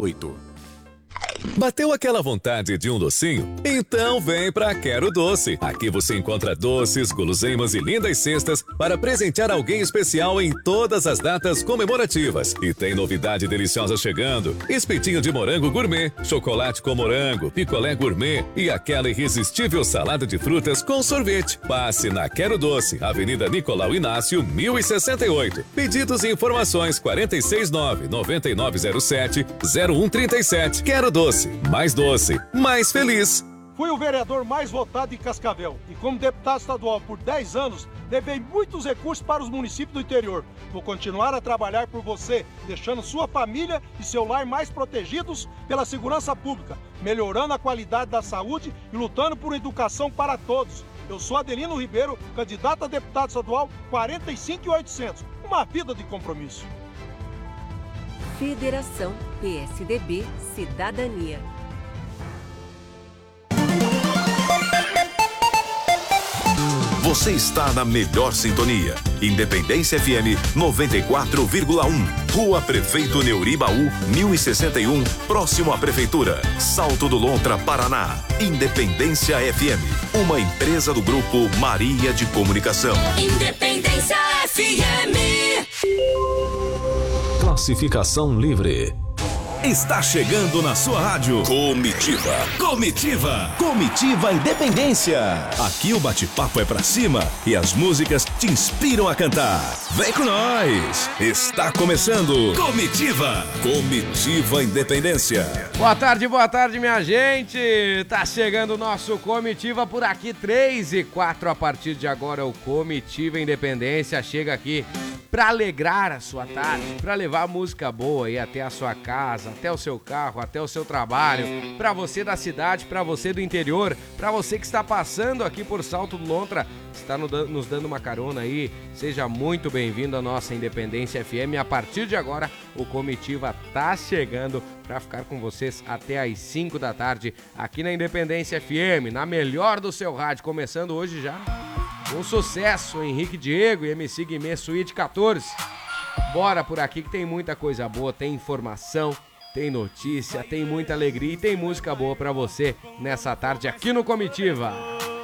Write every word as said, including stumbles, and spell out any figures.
oito. Bateu aquela vontade de um docinho? Então vem pra Quero Doce. Aqui você encontra doces, guloseimas e lindas cestas para presentear alguém especial em todas as datas comemorativas. E tem novidade deliciosa chegando: espetinho de morango gourmet, chocolate com morango, picolé gourmet e aquela irresistível salada de frutas com sorvete. Passe na Quero Doce, Avenida Nicolau Inácio, mil e sessenta e oito. Pedidos e informações quatro seis nove, nove nove zero sete, zero um três sete. Quero Doce. Mais doce, mais feliz. Fui o vereador mais votado em Cascavel e como deputado estadual por dez anos, levei muitos recursos para os municípios do interior. Vou continuar a trabalhar por você, deixando sua família e seu lar mais protegidos pela segurança pública, melhorando a qualidade da saúde e lutando por educação para todos. Eu sou Adelino Ribeiro, candidato a deputado estadual quarenta e cinco mil e oitocentos. Uma vida de compromisso. Federação P S D B Cidadania. Você está na melhor sintonia. Independência F M noventa e quatro vírgula um. Rua Prefeito Neuribaú, mil e sessenta e um, próximo à Prefeitura. Salto do Lontra, Paraná. Independência F M, uma empresa do Grupo Maria de Comunicação. Independência F M. Classificação livre. Está chegando na sua rádio Comitiva. Comitiva. Comitiva Independência. Aqui o bate-papo é pra cima e as músicas te inspiram a cantar. Vem com nós. Está começando Comitiva. Comitiva Independência. Boa tarde, boa tarde, minha gente. Tá chegando o nosso Comitiva por aqui, três e quatro a partir de agora. O Comitiva Independência chega aqui para alegrar a sua tarde, para levar música boa aí até a sua casa, até o seu carro, até o seu trabalho, para você da cidade, para você do interior, para você que está passando aqui por Salto do Lontra, está nos dando uma carona aí. Seja muito bem-vindo à nossa Independência F M. A partir de agora, o Comitiva tá chegando para ficar com vocês até às cinco da tarde aqui na Independência F M, na melhor do seu rádio, começando hoje já com sucesso, Henrique Diego e M C Guimê Suíte quatorze. Bora por aqui que tem muita coisa boa, tem informação, tem notícia, tem muita alegria e tem música boa pra você nessa tarde aqui no Comitiva.